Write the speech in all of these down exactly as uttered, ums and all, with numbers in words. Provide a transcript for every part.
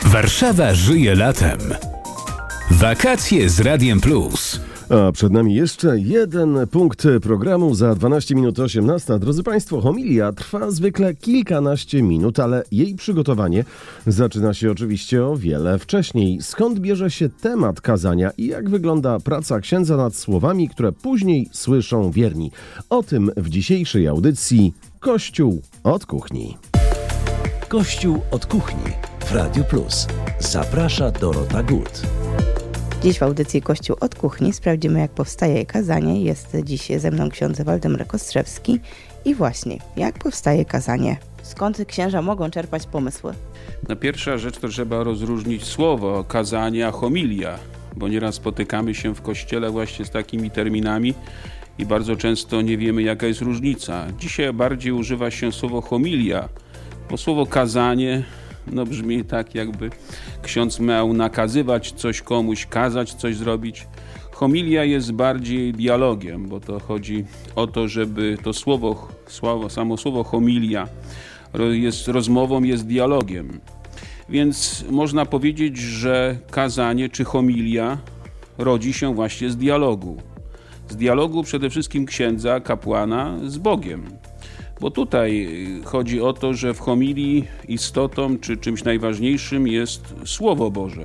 Warszawa żyje latem. Wakacje z Radiem Plus. A przed nami jeszcze jeden punkt programu za dwanaście minut osiemnasta. Drodzy Państwo, homilia trwa zwykle kilkanaście minut, ale jej przygotowanie zaczyna się oczywiście o wiele wcześniej. Skąd bierze się temat kazania i jak wygląda praca księdza nad słowami, które później słyszą wierni? O tym w dzisiejszej audycji Kościół od kuchni. Kościół od kuchni w Radiu Plus. Zaprasza Dorota Gut. Dziś w audycji Kościół od kuchni sprawdzimy, jak powstaje kazanie. Jest dziś ze mną ksiądz Waldemar Kostrzewski. I właśnie, jak powstaje kazanie? Skąd księża mogą czerpać pomysły? No pierwsza rzecz to trzeba rozróżnić słowo kazanie a homilia, bo nieraz spotykamy się w kościele właśnie z takimi terminami i bardzo często nie wiemy, jaka jest różnica. Dzisiaj bardziej używa się słowo homilia, bo słowo kazanie no brzmi tak, jakby ksiądz miał nakazywać coś komuś, kazać coś zrobić. Homilia jest bardziej dialogiem, bo to chodzi o to, żeby to słowo, słowo samo słowo homilia jest rozmową, jest dialogiem. Więc można powiedzieć, że kazanie czy homilia rodzi się właśnie z dialogu. Z dialogu przede wszystkim księdza, kapłana z Bogiem. Bo tutaj chodzi o to, że w homilii istotą czy czymś najważniejszym jest Słowo Boże.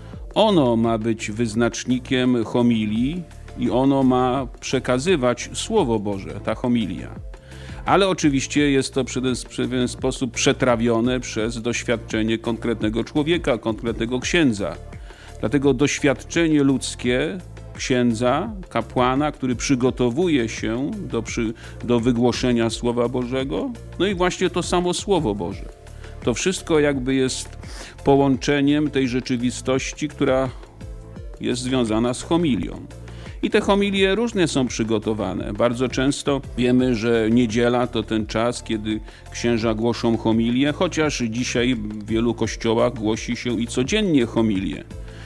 Ono ma być wyznacznikiem homilii i ono ma przekazywać Słowo Boże, ta homilia. Ale oczywiście jest to w pewien sposób przetrawione przez doświadczenie konkretnego człowieka, konkretnego księdza. Dlatego doświadczenie ludzkie księdza, kapłana, który przygotowuje się do, przy, do wygłoszenia Słowa Bożego, no i właśnie to samo Słowo Boże. To wszystko jakby jest połączeniem tej rzeczywistości, która jest związana z homilią. I te homilie różne są przygotowane. Bardzo często wiemy, że niedziela to ten czas, kiedy księża głoszą homilię, chociaż dzisiaj w wielu kościołach głosi się i codziennie homilię,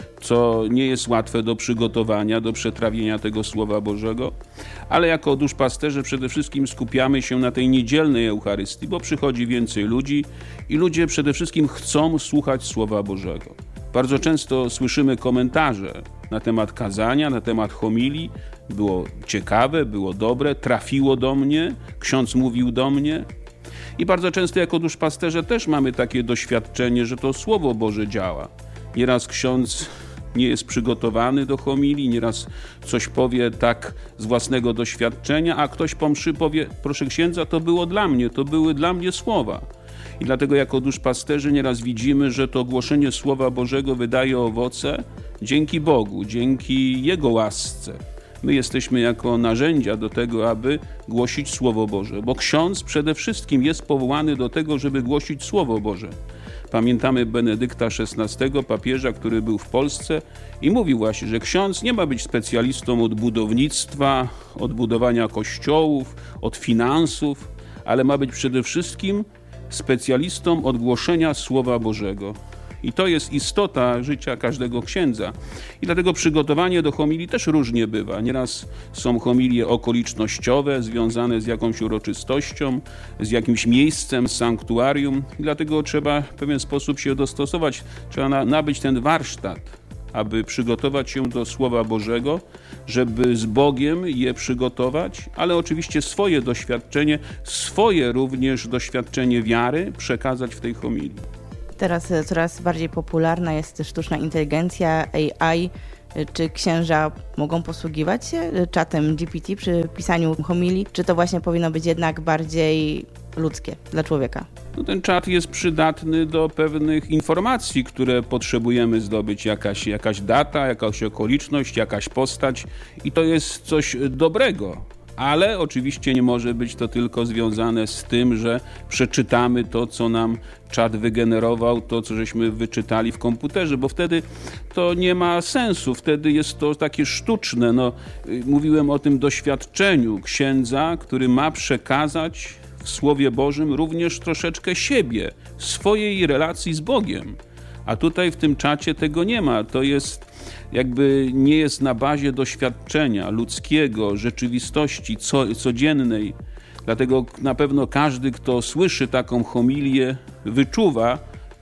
co nie jest łatwe do przygotowania, do przetrawienia tego Słowa Bożego, ale jako duszpasterze przede wszystkim skupiamy się na tej niedzielnej Eucharystii, bo przychodzi więcej ludzi i ludzie przede wszystkim chcą słuchać Słowa Bożego. Bardzo często słyszymy komentarze na temat kazania, na temat homilii. Było ciekawe, było dobre, trafiło do mnie, ksiądz mówił do mnie. I bardzo często jako duszpasterze też mamy takie doświadczenie, że to Słowo Boże działa. Nieraz ksiądz nie jest przygotowany do homilii, nieraz coś powie tak z własnego doświadczenia, a ktoś po mszy powie, proszę księdza, to było dla mnie, to były dla mnie słowa. I dlatego jako duszpasterzy nieraz widzimy, że to głoszenie Słowa Bożego wydaje owoce dzięki Bogu, dzięki Jego łasce. My jesteśmy jako narzędzia do tego, aby głosić Słowo Boże, bo ksiądz przede wszystkim jest powołany do tego, żeby głosić Słowo Boże. Pamiętamy Benedykta szesnastego, papieża, który był w Polsce i mówił właśnie, że ksiądz nie ma być specjalistą od budownictwa, od budowania kościołów, od finansów, ale ma być przede wszystkim specjalistą od głoszenia Słowa Bożego. I to jest istota życia każdego księdza. I dlatego przygotowanie do homilii też różnie bywa. Nieraz są homilie okolicznościowe, związane z jakąś uroczystością, z jakimś miejscem, z sanktuarium. I dlatego trzeba w pewien sposób się dostosować. Trzeba na, nabyć ten warsztat, aby przygotować się do Słowa Bożego, żeby z Bogiem je przygotować, ale oczywiście swoje doświadczenie, swoje również doświadczenie wiary przekazać w tej homilii. Teraz coraz bardziej popularna jest sztuczna inteligencja, A I. Czy księża mogą posługiwać się czatem G P T przy pisaniu homilii? Czy to właśnie powinno być jednak bardziej ludzkie dla człowieka? No ten czat jest przydatny do pewnych informacji, które potrzebujemy zdobyć. Jakaś, jakaś data, jakaś okoliczność, jakaś postać i to jest coś dobrego. Ale oczywiście nie może być to tylko związane z tym, że przeczytamy to, co nam czat wygenerował, to, co żeśmy wyczytali w komputerze, bo wtedy to nie ma sensu, wtedy jest to takie sztuczne. No, mówiłem o tym doświadczeniu księdza, który ma przekazać w Słowie Bożym również troszeczkę siebie, swojej relacji z Bogiem. A tutaj w tym czacie tego nie ma. To jest jakby nie jest na bazie doświadczenia ludzkiego, rzeczywistości co, codziennej. Dlatego na pewno każdy, kto słyszy taką homilię, wyczuwa,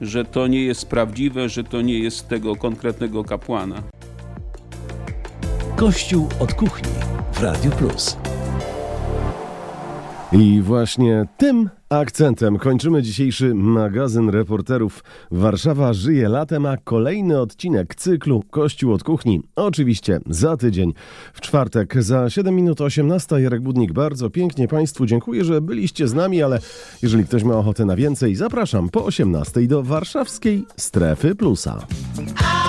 że to nie jest prawdziwe, że to nie jest tego konkretnego kapłana. Kościół od kuchni w Radiu Plus. I właśnie tym akcentem kończymy dzisiejszy magazyn reporterów Warszawa żyje latem, a kolejny odcinek cyklu Kościół od kuchni oczywiście za tydzień w czwartek za siedem minut osiemnasta. Jarek Budnik, bardzo pięknie Państwu dziękuję, że byliście z nami, ale jeżeli ktoś ma ochotę na więcej, zapraszam po osiemnastej do warszawskiej Strefy Plusa.